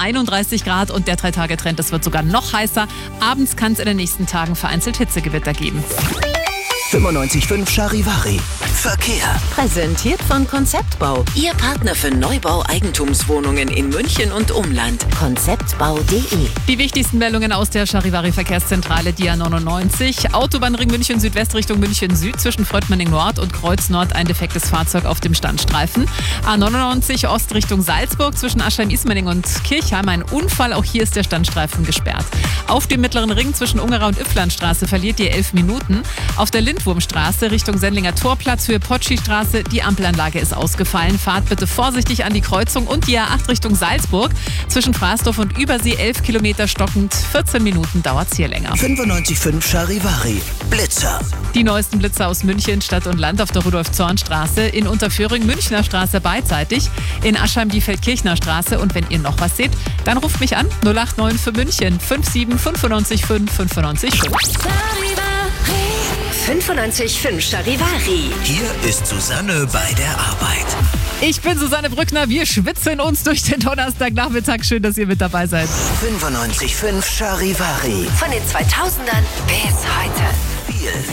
31 Grad und der 3-Tage-Trend, es wird sogar noch heißer. Abends kann es in den nächsten Tagen vereinzelt Hitzegewitter geben. 95.5 Charivari. Verkehr. Präsentiert von Konzeptbau. Ihr Partner für Neubau-Eigentumswohnungen in München und Umland. Konzeptbau.de. Die wichtigsten Meldungen aus der Charivari-Verkehrszentrale, die A99. Autobahnring München Südwest Richtung München Süd zwischen Fröttmanning Nord und Kreuz Nord ein defektes Fahrzeug auf dem Standstreifen. A99 Ost Richtung Salzburg zwischen Aschheim-Ismaning und Kirchheim ein Unfall. Auch hier ist der Standstreifen gesperrt. Auf dem mittleren Ring zwischen Ungerer und Yfflandstraße verliert ihr 11 Minuten. Auf der Lindwurmstraße Richtung Sendlinger Torplatz, Höhe Potschi-Straße, die Ampelanlage ist ausgefallen. Fahrt bitte vorsichtig an die Kreuzung und die A8 Richtung Salzburg. Zwischen Fraßdorf und Übersee 11 Kilometer stockend, 14 Minuten dauert es hier länger. 95.5 Charivari. Blitzer. Die neuesten Blitzer aus München, Stadt und Land auf der Rudolf-Zorn-Straße, in Unterföhring Münchner Straße beidseitig, in Aschheim die Feldkirchner Straße und wenn ihr noch was seht, dann ruft mich an 089 für München 57 95 5 95 5. 95.5 Charivari. Hier ist Susanne bei der Arbeit. Ich bin Susanne Brückner, wir schwitzen uns durch den Donnerstagnachmittag. Schön, dass ihr mit dabei seid. 95.5 Charivari. Von den 2000ern bis heute. Viel